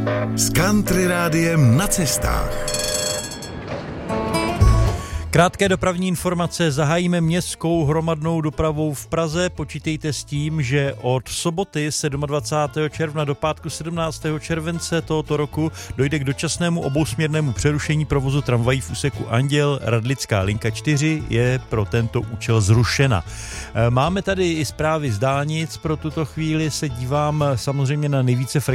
S Country Rádiem na cestách. Krátké dopravní informace. Zahájíme městskou hromadnou dopravou v Praze. Počítejte s tím, že od soboty 27. června do pátku 17. července tohoto roku dojde k dočasnému obousměrnému přerušení provozu tramvají v úseku Anděl. Radlická linka 4 je pro tento účel zrušena. Máme tady i zprávy z dálnic. Pro tuto chvíli se dívám samozřejmě na nejvíce